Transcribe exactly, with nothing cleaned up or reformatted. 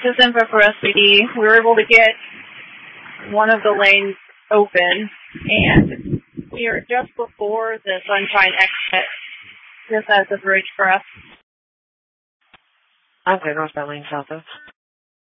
This info for S P D. We were able to get one of the lanes open, and we are just before the Sunshine exit. Just as the bridge for us. I'm clear northbound lane south of.